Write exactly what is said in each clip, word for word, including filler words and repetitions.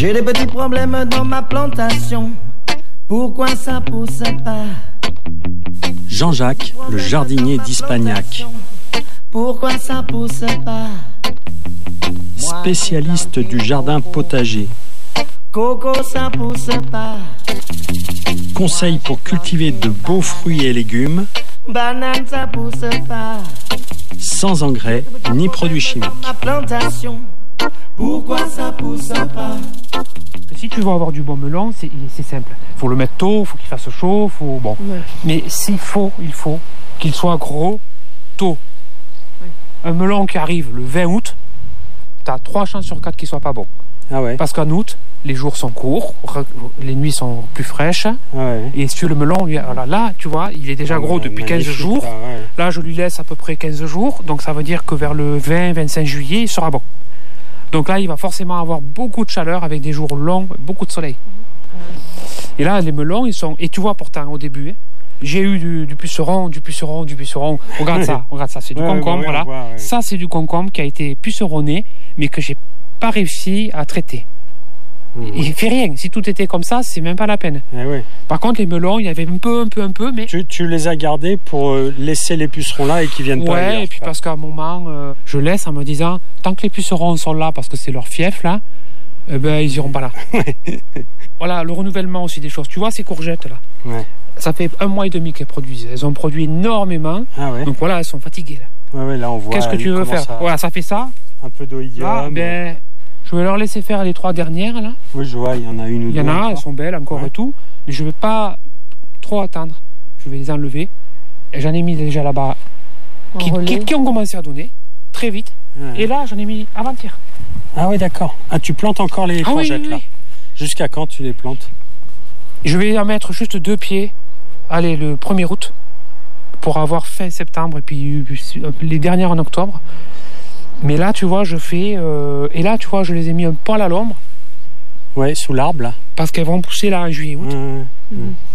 J'ai des petits problèmes dans ma plantation. Pourquoi ça pousse pas? Jean-Jacques, le jardinier d'Ispagnac. Pourquoi ça pousse pas? Spécialiste du jardin potager. Coco, ça pousse pas. Conseils pour cultiver de beaux fruits et légumes. Banane, ça pousse pas. Sans engrais ni produits chimiques. Ma plantation. Pourquoi ça pousse pas? Si tu veux avoir du bon melon, c'est, c'est simple. Il faut le mettre tôt, il faut qu'il fasse chaud, faut bon. Ouais. Mais s'il faut, il faut qu'il soit gros tôt. Ouais. Un melon qui arrive le vingt août, tu as trois chances sur quatre qu'il soit pas bon. Ah ouais. Parce qu'en août, les jours sont courts, les nuits sont plus fraîches. Ah ouais. Et sur le melon, lui, alors là, tu vois, il est déjà gros ouais, depuis quinze jours. Ah ouais. Là, je lui laisse à peu près quinze jours. Donc ça veut dire que vers le vingt vingt-cinq juillet, il sera bon. Donc là, il va forcément avoir beaucoup de chaleur avec des jours longs, beaucoup de soleil. Et là, les melons, ils sont... Et tu vois pourtant, au début, hein, j'ai eu du, du puceron, du puceron, du puceron. Regarde ça, regarde ça, c'est du ouais, concombre, ouais, voilà. Voit, ouais. Ça, c'est du concombre qui a été puceronné, mais que j'ai pas réussi à traiter. Mmh. Il fait rien. Si tout était comme ça, c'est même pas la peine. Eh oui. Par contre, les melons, il y avait un peu, un peu, un peu, mais... Tu, tu les as gardés pour euh, laisser les pucerons là et qu'ils viennent pas ailleurs. Ouais, et puis parce qu'à un moment, euh, je laisse en me disant, tant que les pucerons sont là, parce que c'est leur fief, là, eh ben, ils iront pas là. Voilà, le renouvellement aussi des choses. Tu vois ces courgettes, là, ouais. Ça fait un mois et demi qu'elles produisent. Elles ont produit énormément. Ah ouais. Donc voilà, elles sont fatiguées, là. Ouais, ouais, là, on voit... Qu'est-ce que tu veux faire? À... Voilà, ça fait ça. Un peu d'oïdium. Ah, ben... Je vais leur laisser faire les trois dernières, là. Oui, je vois, il y en a une ou deux. Il y en a, elles sont belles encore ouais. Et tout. Mais je ne vais pas trop attendre. Je vais les enlever. Et j'en ai mis déjà là-bas qui, qui, qui ont commencé à donner très vite. Ouais. Et là, j'en ai mis avant-hier. Ah oui, d'accord. Ah, tu plantes encore les ah, courgettes, oui, oui, oui. Là. Jusqu'à quand tu les plantes? Je vais en mettre juste deux pieds. Allez, le premier août. Pour avoir fin septembre et puis les dernières en octobre. Mais là, tu vois, je fais... Euh, et là, tu vois, je les ai mis un poil à l'ombre. Ouais, sous l'arbre, là. Parce qu'elles vont pousser là en juillet, août. Mmh, mmh.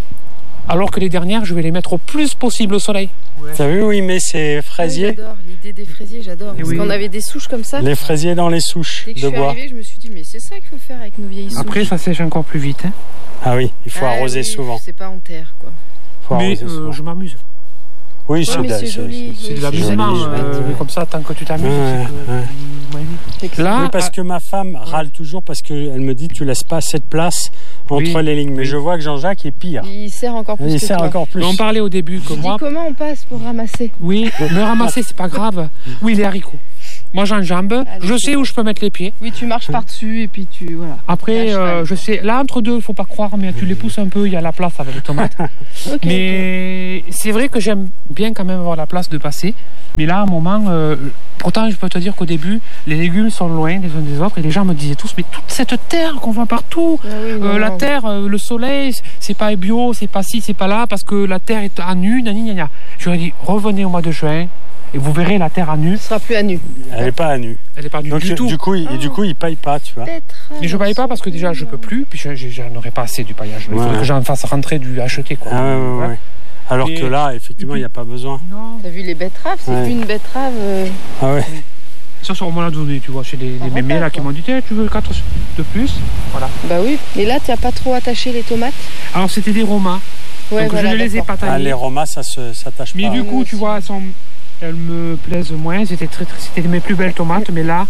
Alors que les dernières, je vais les mettre au plus possible au soleil. Ouais. T'as vu où il met ses fraisiers? Oui, j'adore, l'idée des fraisiers, j'adore. Et parce oui. qu'on avait des souches comme ça. Les fraisiers dans les souches Dès que de je suis bois. Arrivée, je me suis dit, mais c'est ça qu'il faut faire avec nos vieilles souches. Après, ça sèche encore plus vite. Hein. Ah oui, il faut ah, arroser oui, souvent. C'est pas en terre, quoi. Faut mais euh, je m'amuse. Oui, ouais, c'est, de, c'est, joli, c'est, c'est de l'amusement. Euh, comme ça, tant que tu t'amuses. Ouais, ouais. C'est que... Là, oui, parce que ma femme ouais. râle toujours parce qu'elle me dit tu laisses pas assez de place entre oui. les lignes. Mais je vois que Jean-Jacques est pire. Il sert encore plus. Il que sert toi. encore plus. On parlait au début que je moi. Dis comment on passe pour ramasser? Oui, me ramasser c'est pas grave. Oui, les haricots. Moi j'enjambe, Allez, je sais où je peux mettre les pieds. Oui, tu marches par-dessus et puis tu... Voilà. Après, euh, je sais, là entre deux, il ne faut pas croire, mais tu les pousses un peu, il y a la place avec les tomates. okay, mais okay. C'est vrai que j'aime bien quand même avoir la place de passer. Mais là, à un moment, euh, pourtant je peux te dire qu'au début, les légumes sont loin les uns des autres et les gens me disaient tous, mais toute cette terre qu'on voit partout, ah oui, euh, la terre, euh, le soleil, c'est pas bio, c'est pas ci, c'est pas là, parce que la terre est à nu, nani, nani. Je leur ai dit, revenez au mois de juin. Et vous verrez la terre à nu. Elle sera plus à nu. Elle n'est pas à nu. Elle n'est pas à nu Donc, du tout. Du coup, il, oh. du coup, il paille pas, tu vois. Mais je paille pas parce que déjà, je peux plus. Puis, je, je, je n'aurai pas assez du paillage. Il ouais. faudrait que j'en fasse rentrer du acheter, quoi. Ah, ouais, ouais, ouais. Alors et que là, effectivement, il n'y a pas besoin. T'as vu les betteraves? C'est ouais. une betterave. Euh... Ah ouais. Ça, on m'en a donné, tu vois, chez les, les mémés là qui m'ont dit, tu veux quatre de plus? Voilà. Bah oui. Et là, tu n'as pas trop attaché les tomates? Alors, c'était des romas. Ouais, donc, voilà, je ne les ai pas taillés. Ah, les romas, ça ne s'attache pas. Mais du coup, tu vois, elles sont. Elles me plaisent moins, c'était, très, très, c'était mes plus belles tomates, mais là,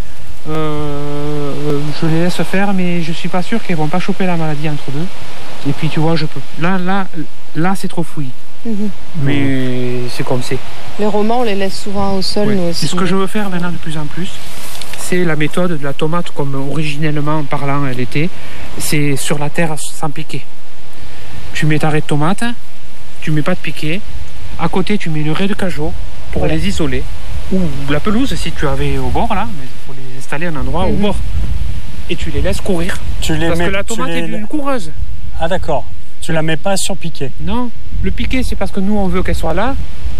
euh, je les laisse faire, mais je suis pas sûr qu'elles vont pas choper la maladie entre deux. Et puis tu vois, je peux. Là, là, là, c'est trop fouillis. Mmh. Mais mmh. c'est comme c'est. Les romans, on les laisse souvent au sol, ouais. nous aussi. Et ce que je veux faire maintenant de plus en plus, c'est la méthode de la tomate comme originellement parlant elle était, c'est sur la terre sans piquer. Tu mets ta raie de tomate, tu mets pas de piquet, à côté tu mets une raie de cajot pour voilà. les isoler, ou la pelouse si tu avais au bord là, mais il faut les installer à un endroit mmh. au bord. Et tu les laisses courir. Tu les parce mets, que la tomate les... est une coureuse. Ah d'accord. Tu la mets pas sur piquet. Non. Le piquet c'est parce que nous on veut qu'elle soit là,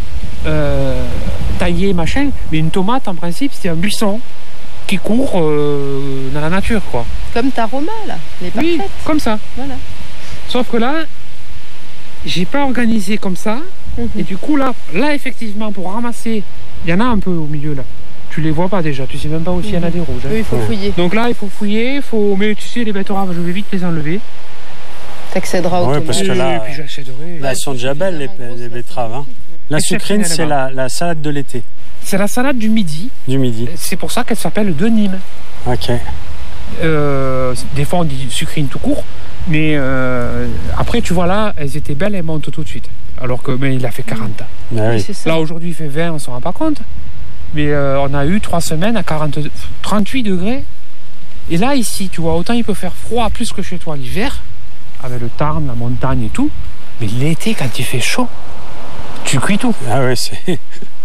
euh, taillée, machin. Mais une tomate en principe c'est un buisson qui court euh, dans la nature quoi. Comme ta Roma là, les parfaites. Oui, comme ça. Voilà. Sauf que là, j'ai pas organisé comme ça. Mmh. Et du coup là, là effectivement pour ramasser, il y en a un peu au milieu là. tu les vois pas déjà, tu sais même pas où il y en a des rouges. Hein. Oui, il faut ouais. fouiller. Donc là, il faut fouiller, il faut... mais tu sais, les betteraves, je vais vite les enlever. T'accéderas au ouais, parce que là, et puis j'accéderai. Là, elles sont déjà belles, les, les betteraves. Hein. La sucrine, c'est la, la salade de l'été. C'est la salade du midi. Du midi. C'est pour ça qu'elle s'appelle de Nîmes. Ok. Euh, des fois, on dit sucrine tout court. Mais euh, après, tu vois là, elles étaient belles, elles montent tout de suite. Alors que mais il a fait quarante. Ah oui. Là, aujourd'hui, il fait vingt, on ne s'en rend pas compte. Mais euh, on a eu trois semaines à quarante, trente-huit degrés. Et là, ici, tu vois, autant il peut faire froid plus que chez toi l'hiver, avec le Tarn, la montagne et tout. Mais l'été, quand il fait chaud, tu cuis tout. Ah ouais, c'est...